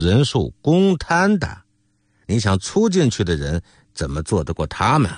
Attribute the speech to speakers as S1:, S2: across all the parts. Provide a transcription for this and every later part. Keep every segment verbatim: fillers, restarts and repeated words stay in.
S1: 人数公摊的，你想出进去的人怎么做得过他们？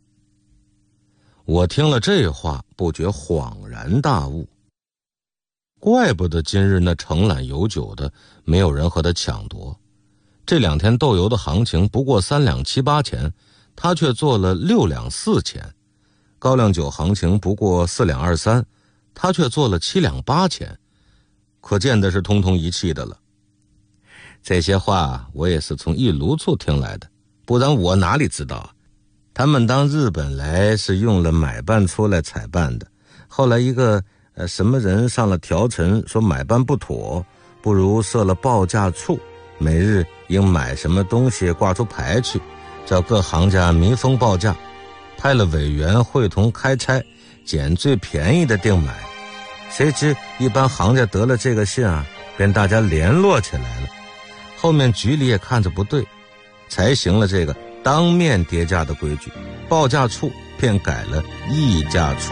S1: 我听了这话，不觉恍然大悟。怪不得今日那承揽油酒的没有人和他抢夺，这两天豆油的行情不过三两七八钱，他却做了六两四钱；高粱酒行情不过四两二三，他却做了七两八钱，可见的是通通一气的了。这些话我也是从一炉处听来的，不然我哪里知道？他们当日本来是用了买办出来采办的，后来一个呃什么人上了条陈，说买办不妥，不如设了报价处，每日应买什么东西挂出牌去，叫各行家密封报价，派了委员会同开差，捡最便宜的定买。谁知一般行家得了这个信啊，跟大家联络起来了。后面局里也看着不对，才行了这个当面跌价的规矩，报价处便改了议价处。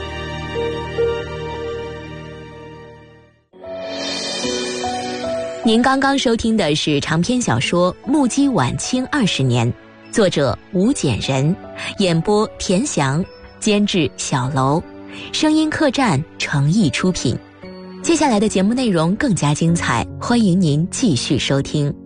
S2: 您刚刚收听的是长篇小说《目击晚清二十年》，作者吴简人，演播田翔，监制小楼，声音客栈诚意出品。接下来的节目内容更加精彩，欢迎您继续收听。